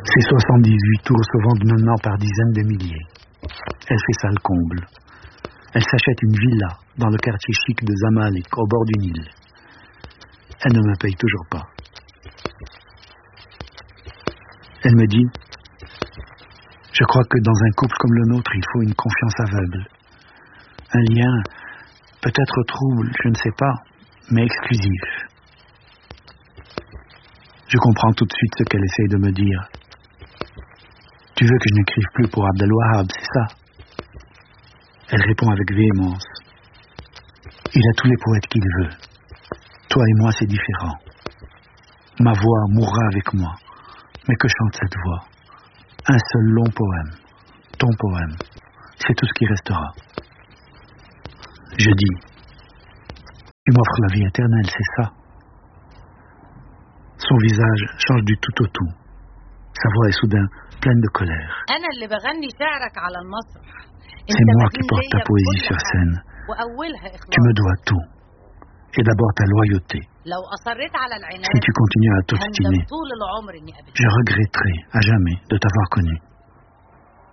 Ces 78 tours se vendent maintenant par dizaines de milliers. Elle fait ça le comble. Elle s'achète une villa dans le quartier chic de Zamalek, au bord du Nil. Elle ne me paye toujours pas. Elle me dit: je crois que dans un couple comme le nôtre, il faut une confiance aveugle. Un lien, peut-être trouble, je ne sais pas, mais exclusif. Je comprends tout de suite ce qu'elle essaye de me dire. Tu veux que je n'écrive plus pour Abdelwahab, c'est ça? Elle répond avec véhémence. Il a tous les poètes qu'il veut. Toi et moi, c'est différent. Ma voix mourra avec moi. Mais que chante cette voix? Un seul long poème. Ton poème. C'est tout ce qui restera. Je dis: tu m'offres la vie éternelle, c'est ça? Son visage change du tout au tout. Sa voix est soudain pleine de colère. C'est moi qui porte ta poésie sur scène. Tu me dois tout. Et d'abord ta loyauté. Si tu continues à t'obstiner, je regretterai à jamais de t'avoir connu.